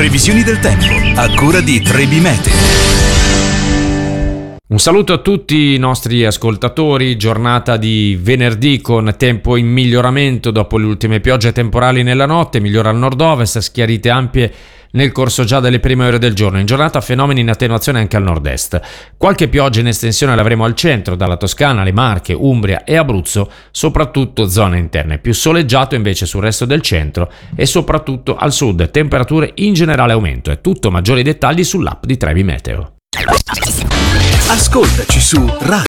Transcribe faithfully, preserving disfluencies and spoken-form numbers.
previsioni del tempo a cura di Trebi Meteo. Un saluto a tutti i nostri ascoltatori, giornata di venerdì con tempo in miglioramento dopo le ultime piogge temporali nella notte, migliora al nord-ovest, schiarite ampie nel corso già delle prime ore del giorno, in giornata fenomeni in attenuazione anche al nord-est. Qualche pioggia in estensione l'avremo al centro, dalla Toscana, le Marche, Umbria e Abruzzo, soprattutto zone interne, più soleggiato invece sul resto del centro e soprattutto al sud, temperature in generale aumento. È tutto, maggiori dettagli sull'app di Trebi Meteo. Ascoltaci su Radio